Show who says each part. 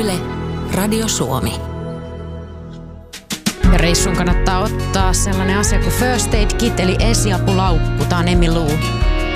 Speaker 1: Yle, Radio Suomi.
Speaker 2: Ja reissuun kannattaa ottaa sellainen asia kuin First Aid Kit eli ensiapulaukku. Tää on Emmy Lou.